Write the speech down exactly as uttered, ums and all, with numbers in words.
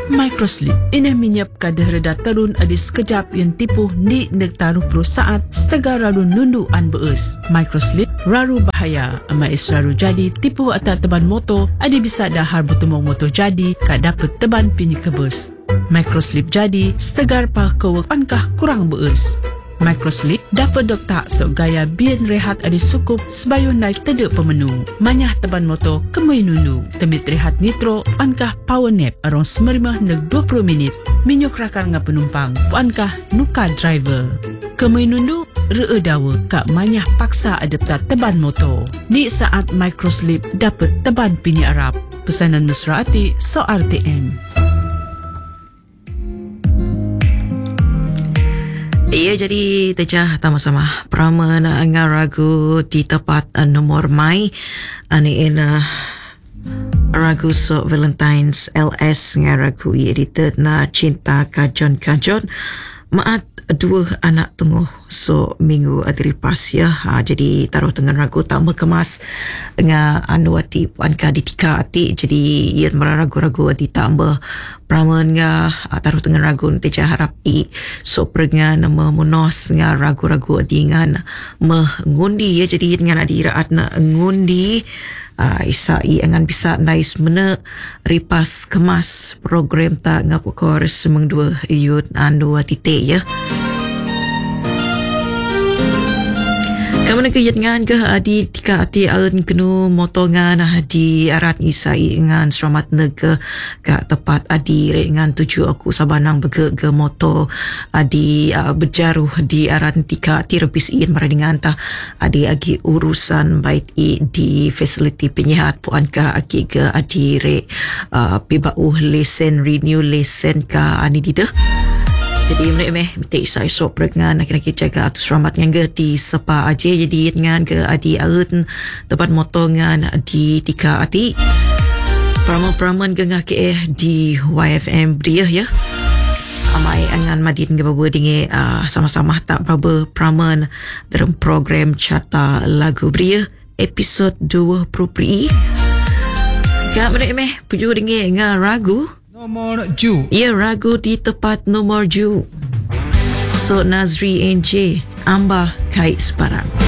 Microslip ini menyap kadar reda terun adi sekejap yang tipu ni nek taruh pro saat setengah raru nundu an beus. Microslip raru bahaya ama is raru jadi tipu atas teban motor adi bisa dahar bertumong motor jadi kak dapat teban pini kebus. Microslip jadi setegar pa kewek pankah kurang beus. Microslip dapat doktak sok gaya bian rehat adi sukup sebayun naik tedek pemenung. Manyah teban motor kemui nunu. Temit rehat nitro pankah power nap arong semerimah nek dua puluh minit. Minyuk rakar nga penumpang pankah nuka driver. Kemui nunu ree dawa kak manyah paksa adaptat teban motor. Ni saat Microslip dapat teban pini Arab. Pesanan mesra ati so R T M. Ya, jadi tejah sama-sama Prama na nga ragu di tepat uh, nomor Mai ani ina ragu so Valentine's L S nga ragu edited na cinta kajon-kajon maat dua anak tunggu so minggu adri pas ya ha, jadi taruh dengan ragu tak kemas nga anu ati puan ka ditika ati jadi ia meragu-ragu ati tambah pramen nga taruh dengan ragu teja harap i so prengan nama munos nga ragu-ragu ati ngan mengundi ya jadi ngan adi raat na ngundi Uh, isa i angan bisa nais mena ripas kemas program tak ngapu kores semang dua yud andu atite ya. Kamu nak kejat ngan ke adi tika ati aun kenu motongan di arat isai ngan selamat nege ke tepat adi re ngan tuju aku sabanang bege ke moto adi uh, berjaruh di arat tika ati rebis iin meradingan ta adi agi urusan baik i di facility penyihat puan ka agi ke adi re uh, pibauh lesen renew lesen ka ani dida. Jadi mereka meh minta isai sok dengan nak-nak jaga atus selamat yang ke di sepa aja jadi dengan ke adi aun tempat motongan di tika ati praman-praman ke ngak eh di Y F M Briah ya amai angan madin ke bawa dinge uh, sama-sama tak berapa praman dalam program Carta Lagu Briah episod dua puluh pri kak mereka meh puju dinge ngah ragu nomor Ju. Ya, ragu di tepat nomor Ju. So Nazri N J Amba Kait Sebarang.